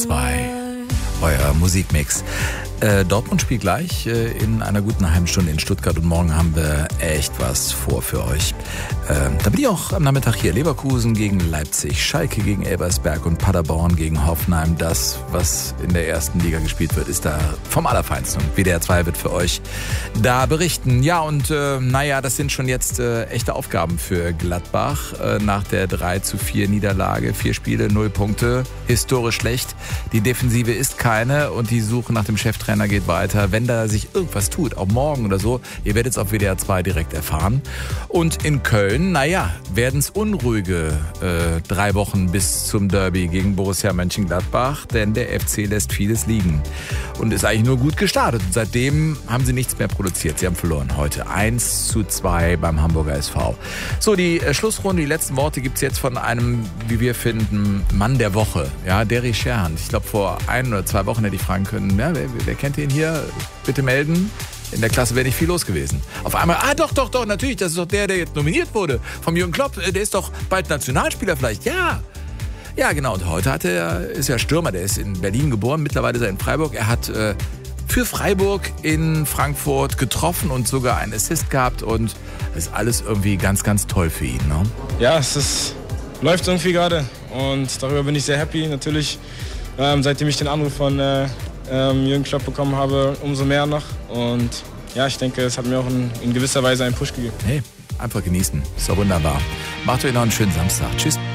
2. Euer Musikmix. Dortmund spielt gleich in einer guten halben Stunde in Stuttgart und morgen haben wir echt was vor für euch. Da bin ich auch am Nachmittag hier. Leverkusen gegen Leipzig, Schalke gegen Elversberg und Paderborn gegen Hoffenheim. Das, was in der ersten Liga gespielt wird, ist da vom Allerfeinsten. Und WDR 2 wird für euch da berichten. Ja, und das sind schon jetzt echte Aufgaben für Gladbach. Nach der 3:4 Niederlage, 4 Spiele, 0 Punkte, historisch schlecht. Die Defensive ist keine und die Suche nach dem Cheftrainer geht weiter. Wenn da sich irgendwas tut, auch morgen oder so, ihr werdet es auf WDR 2 direkt erfahren. Und in Köln, werden es unruhige 3 Wochen bis zum Derby gegen Borussia Mönchengladbach, denn der FC lässt vieles liegen und ist eigentlich nur gut gestartet. Und seitdem haben sie nichts mehr produziert. Sie haben verloren heute 1:2 beim Hamburger SV. So, die Schlussrunde, die letzten Worte gibt es jetzt von einem, wie wir finden, Mann der Woche. Ja, Derry Scherhand. Ich glaube, vor 1 oder 2 Wochen hätte ich fragen können, ja, wer kennt ihn hier? Bitte melden. In der Klasse wäre nicht viel los gewesen. Auf einmal, doch, natürlich, das ist doch der jetzt nominiert wurde. Vom Jürgen Klopp, der ist doch bald Nationalspieler vielleicht. Ja, genau. Und heute ist er Stürmer, der ist in Berlin geboren, mittlerweile ist er in Freiburg. Er hat für Freiburg in Frankfurt getroffen und sogar einen Assist gehabt und das ist alles irgendwie ganz, ganz toll für ihn. Ne? Ja, läuft irgendwie gerade und darüber bin ich sehr happy. Natürlich, seitdem ich den Anruf von Jürgen Klopp bekommen habe, umso mehr noch. Und ja, ich denke, es hat mir auch in gewisser Weise einen Push gegeben. Hey, einfach genießen. Ist doch wunderbar. Macht euch noch einen schönen Samstag. Tschüss.